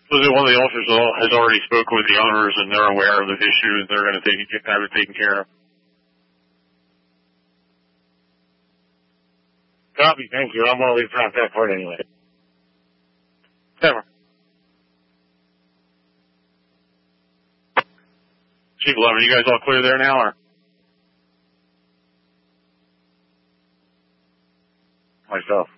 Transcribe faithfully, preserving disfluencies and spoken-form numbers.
So that one of the officers has already spoken with the owners, and they're aware of the issue, and they're going to take it, have it taken care of. Copy, thank you. I'm going to leave past that point anyway. Never. Chief eleven, you guys all clear there now, or? Myself.